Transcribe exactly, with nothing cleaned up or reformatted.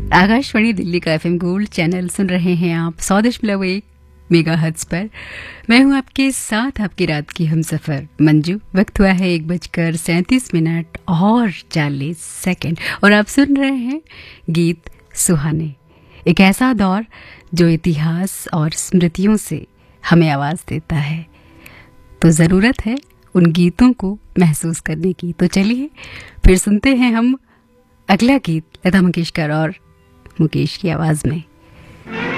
आकाशवाणी दिल्ली का FM gold channel सुन रहे हैं आप सौ दशमलव एक मेगा हर्ट्ज पर। मैं हूं आपके साथ आपकी रात की हमसफर मंजू। वक्त हुआ है एक बजकर सैंतीस मिनट और चालीस सेकंड और आप सुन रहे हैं गीत सुहाने, एक ऐसा दौर जो इतिहास और स्मृतियों से हमें आवाज़ देता है। तो ज़रूरत है उन गीतों को महसूस करने की। तो चलिए फिर सुनते हैं हम अगला गीत लता मंगेशकर और मुकेश की आवाज़ में।